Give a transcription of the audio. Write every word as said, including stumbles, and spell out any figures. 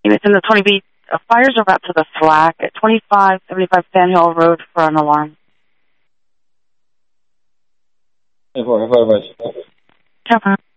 Units in the twenty B. Uh, fires are about to the Slack at twenty-five seventy-five Sand Hill Road for an alarm. ten four, five five. ten four.